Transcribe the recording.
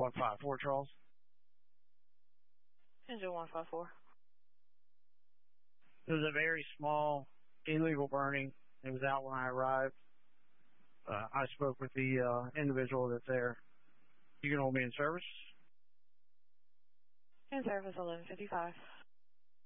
154, Charles. Engine 154. It was a very small illegal burning. It was out when I arrived. I spoke with the individual that's there. You can hold me in service? In service 1155.